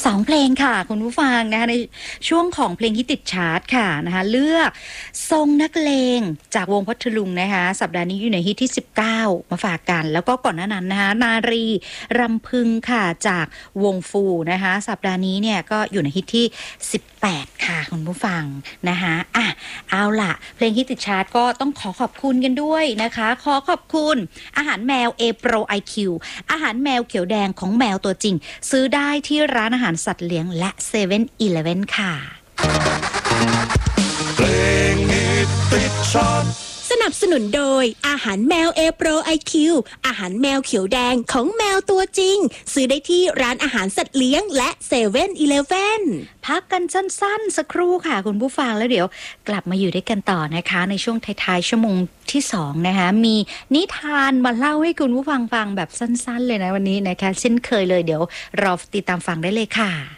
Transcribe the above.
2เพลงค่ะคุณผู้ฟังนะคะในช่วงของเพลงที่ติดชาร์ตค่ะนะคะเลือกทรงนักเลงจากวงพัทลุงนะคะสัปดาห์นี้อยู่ในฮิตที่19มาฝากกันแล้วก็ก่อนหน้านั้นนะคะนารีรำพึงค่ะจากวงฟูนะคะสัปดาห์นี้เนี่ยก็อยู่ในฮิตที่18ค่ะคุณผู้ฟังนะคะเอาล่ะเพลงที่ติดชาร์ตก็ต้องขอบคุณกันด้วยนะคะขอบคุณอาหารแมว A Pro IQ อาหารแมวเขียวแดงของแมวตัวจริงซื้อได้ที่ร้านอาหารสัตว์เลี้ยงและ7-Eleven ค่ะเพลงฮิตติดชาร์ตสนับสนุนโดยอาหารแมว A Pro IQ อาหารแมวเขียวแดงของแมวตัวจริงซื้อได้ที่ร้านอาหารสัตว์เลี้ยงและ7-Eleven พักกันสั้นๆสักครู่ค่ะคุณผู้ฟังแล้วเดี๋ยวกลับมาอยู่ด้วยกันต่อนะคะในช่วงท้ายๆชั่วโมงที่2นะคะมีนิทานมาเล่าให้คุณผู้ฟังฟังแบบสั้นๆเลยนะวันนี้นะคะเช่นเคยเลยเดี๋ยวรอติดตามฟังได้เลยค่ะ